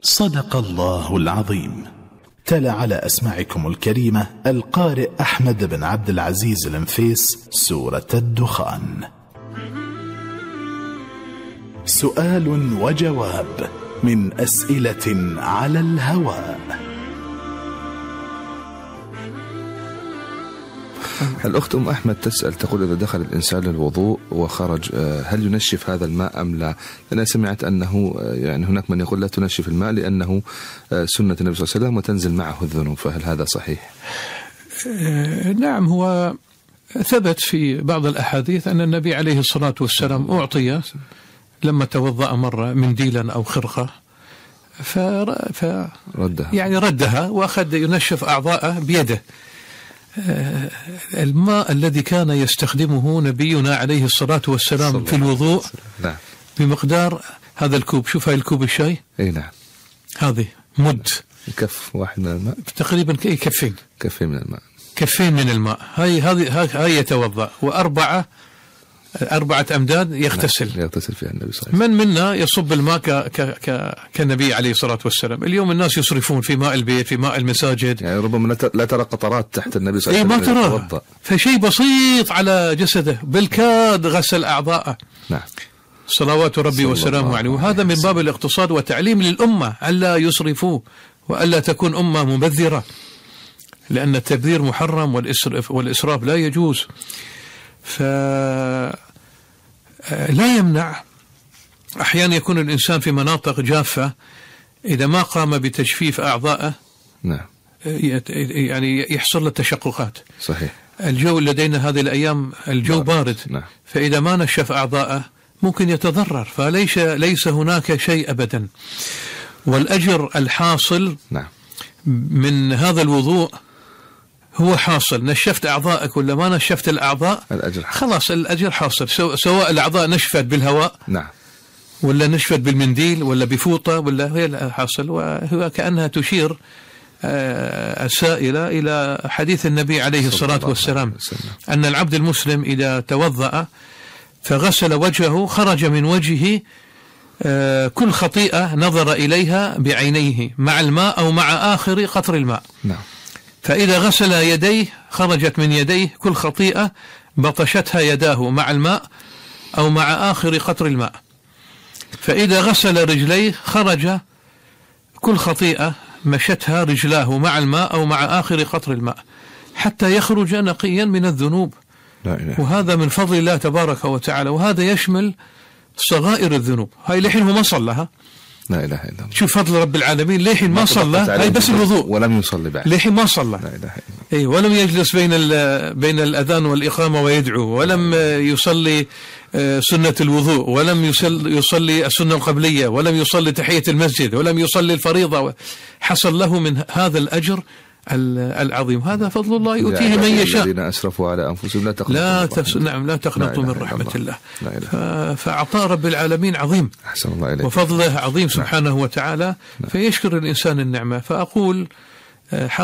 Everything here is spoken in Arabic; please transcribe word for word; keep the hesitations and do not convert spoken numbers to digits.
صدق الله العظيم. تلا على أسماعكم الكريمة القارئ أحمد بن عبد العزيز النفيس سورة الدخان. سؤال وجواب من أسئلة على الهواء. الأخت أم أحمد تسأل تقول: إذا دخل الإنسان للوضوء وخرج هل ينشف هذا الماء أم لا؟ أنا سمعت أنه يعني هناك من يقول لا تنشف الماء لأنه سنة النبي صلى الله عليه وسلم وتنزل معه الذنوب، فهل هذا صحيح؟ نعم، هو ثبت في بعض الأحاديث أن النبي عليه الصلاة والسلام أعطي لما توضأ مرة منديلا أو خرقة ف... ف... ردها. يعني ردها وأخذ ينشف أعضاءه بيده. الماء الذي كان يستخدمه نبينا عليه الصلاة والسلام في الوضوء نعم. بمقدار هذا الكوب، شوف هاي الكوب الشاي اي نعم، هذه مد كف واحد من الماء تقريبا كفين كفين من الماء كفين من الماء. هاي هذه هاي يتوضأ، وأربعة أربعة أمداد يغتسل نعم. يغتسل فيها النبي صلى الله عليه وسلم. من منا يصب الماء ك ك ك كالنبي عليه الصلاة والسلام. اليوم الناس يصرفون في ماء البيت، في ماء المساجد، يعني ربما لا ترى قطرات تحت النبي صلى الله عليه وسلم. ما ترى فشيء بسيط على جسده بالكاد غسل أعضاءه. نعم، صلوات ربي وسلامه عليه. وهذا من باب الاقتصاد وتعليم للأمة ألا يسرفوا وألا تكون أمة مبذرة، لأن التبذير محرم والإسراف والإسراف لا يجوز. ف لا يمنع أحيانا يكون الإنسان في مناطق جافة، إذا ما قام بتجفيف أعضائه نعم يعني يحصل له تشققات. صحيح. الجو لدينا هذه الأيام الجو بارد, بارد. نعم. فإذا ما نشف أعضائه ممكن يتضرر، فليس ليس هناك شيء أبدا. والأجر الحاصل نعم. من هذا الوضوء هو حاصل. نشفت أعضائك ولا ما نشفت الأعضاء الأجر حاصل. خلاص الأجر حاصل، سواء الأعضاء نشفت بالهواء نعم ولا نشفت بالمنديل ولا بفوطة ولا هي حاصل. وهو كأنها تشير السائلة إلى حديث النبي عليه الصلاة والسلام أن العبد المسلم إذا توضأ فغسل وجهه خرج من وجهه كل خطيئة نظر إليها بعينيه مع الماء أو مع آخر قطر الماء. نعم. فإذا غسل يديه خرجت من يديه كل خطيئة بطشتها يداه مع الماء أو مع آخر قطر الماء. فإذا غسل رجليه خرج كل خطيئة مشتها رجلاه مع الماء أو مع آخر قطر الماء حتى يخرج نقيا من الذنوب. لا إله. وهذا من فضل الله تبارك وتعالى، وهذا يشمل صغائر الذنوب. هاي لحين هو ما صلها. لا إله إلا الله. شوف فضل رب العالمين، لحين ما, ما صلى، هاي بس الوضوء ولم يصلي بعد، لحين ما صلى. لا إله إلا الله. أي ولم يجلس بين بين الأذان والإقامة ويدعو، ولم يصلي سنة الوضوء، ولم يصلي, يصلي السنة القبلية، ولم يصلي تحية المسجد، ولم يصلي الفريضة. حصل له من هذا الأجر العظيم. هذا فضل الله يؤتيه من يشاء. الذين أسرفوا على أنفسهم لا تقنطوا لا تفس... نعم لا تقنطوا من رحمة الله. ف... فعطاء رب العالمين عظيم. أحسن الله إليك. وفضله عظيم سبحانه وتعالى. فيشكر الإنسان النعمة. فأقول